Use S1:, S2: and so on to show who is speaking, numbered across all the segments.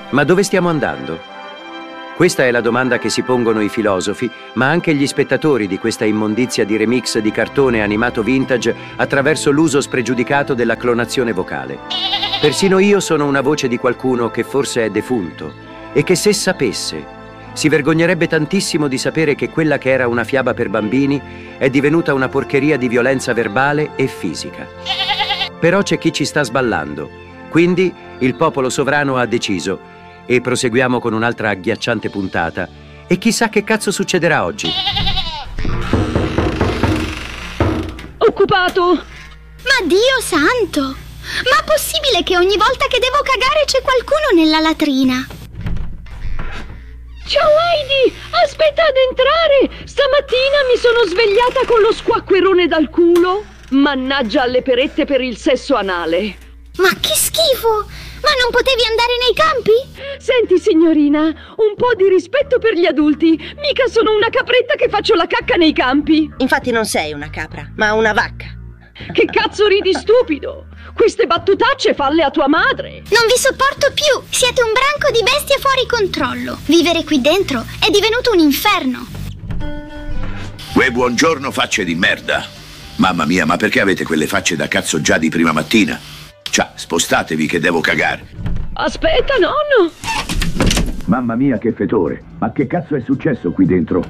S1: Ma dove stiamo andando? Questa è la domanda che si pongono i filosofi, ma anche gli spettatori di questa immondizia di remix di cartone animato vintage attraverso l'uso spregiudicato della clonazione vocale. Persino io sono una voce di qualcuno che forse è defunto e che, se sapesse, si vergognerebbe tantissimo di sapere che quella che era una fiaba per bambini è divenuta una porcheria di violenza verbale e fisica. Però c'è chi ci sta sballando, quindi il popolo sovrano ha deciso. E proseguiamo con un'altra agghiacciante puntata. E chissà che cazzo succederà oggi.
S2: Occupato!
S3: Ma Dio santo! Ma possibile che ogni volta che devo cagare c'è qualcuno nella latrina?
S2: Ciao Heidi! Aspetta ad entrare! Stamattina mi sono svegliata con lo squacquerone dal culo. Mannaggia alle perette per il sesso anale.
S3: Ma che schifo! Ma non potevi andare nei campi?
S2: Senti signorina, un po' di rispetto per gli adulti. Mica sono una capretta che faccio la cacca nei campi.
S4: Infatti non sei una capra, ma una vacca.
S2: Che cazzo ridi, stupido? Queste battutacce falle a tua madre.
S3: Non vi sopporto più. Siete un branco di bestie fuori controllo. Vivere qui dentro è divenuto un inferno.
S5: Uè, buongiorno, facce di merda. Mamma mia, ma perché avete quelle facce da cazzo già di prima mattina? Ciao, spostatevi che devo cagare.
S2: Aspetta, nonno.
S5: Mamma mia, che fetore. Ma che cazzo è successo qui dentro?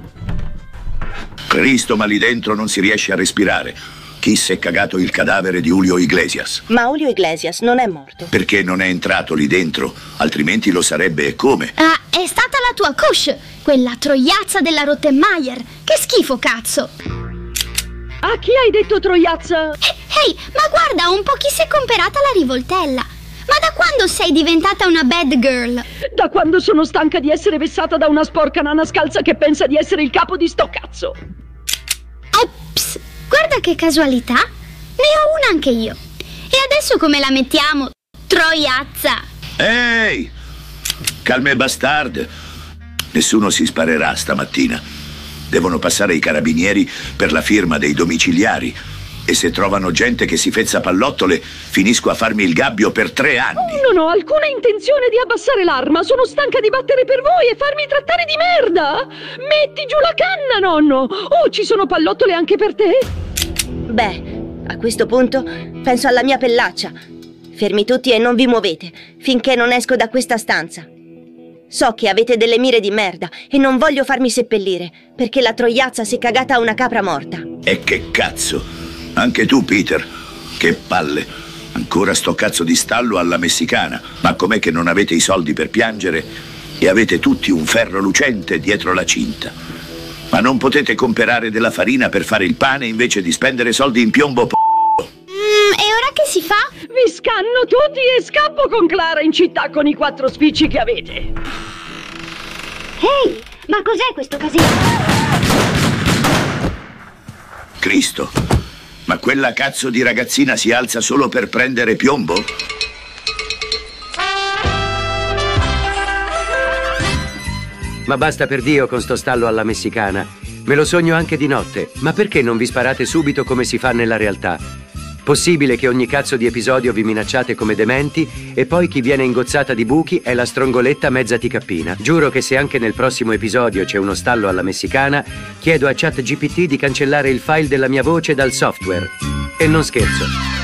S5: Cristo, ma lì dentro non si riesce a respirare. Chi si è cagato il cadavere di Julio Iglesias?
S4: Ma Julio Iglesias non è morto.
S5: Perché non è entrato lì dentro? Altrimenti lo sarebbe, e come?
S3: Ah, è stata la tua Kush, quella troiazza della Rottenmeier. Che schifo, cazzo.
S2: A chi hai detto troiazza?
S3: Ehi, ma guarda un po' chi si è comperata la rivoltella. Ma da quando sei diventata una bad girl?
S2: Da quando sono stanca di essere vessata da una sporca nana scalza che pensa di essere il capo di sto cazzo.
S3: Ops, guarda che casualità. Ne ho una anche io. E adesso come la mettiamo? Troiazza.
S5: Ehi! Calme bastard. Nessuno si sparerà stamattina. Devono passare i carabinieri per la firma dei domiciliari. E se trovano gente che si fezza pallottole, finisco a farmi il gabbio per 3 anni.
S2: Non ho alcuna intenzione di abbassare l'arma. Sono stanca di battere per voi e farmi trattare di merda. Metti giù la canna, nonno. Oh, ci sono pallottole anche per te?
S4: Beh, a questo punto penso alla mia pellaccia. Fermi tutti e non vi muovete finché non esco da questa stanza. So che avete delle mire di merda e non voglio farmi seppellire perché la troiazza si è cagata a una capra morta.
S5: E che cazzo? Anche tu, Peter. Che palle. Ancora sto cazzo di stallo alla messicana. Ma com'è che non avete i soldi per piangere e avete tutti un ferro lucente dietro la cinta? Ma non potete comperare della farina per fare il pane invece di spendere soldi in piombo
S3: E ora che si fa?
S2: Vi scanno tutti e scappo con Clara in città con i 4 spicci che avete.
S3: Ehi, ma cos'è questo casino?
S5: Cristo, ma quella cazzo di ragazzina si alza solo per prendere piombo?
S1: Ma basta per Dio con sto stallo alla messicana. Me lo sogno anche di notte. Ma perché non vi sparate subito come si fa nella realtà? Possibile che ogni cazzo di episodio vi minacciate come dementi e poi chi viene ingozzata di buchi è la strongoletta mezza ticappina? Giuro che se anche nel prossimo episodio c'è uno stallo alla messicana, chiedo a ChatGPT di cancellare il file della mia voce dal software. E non scherzo.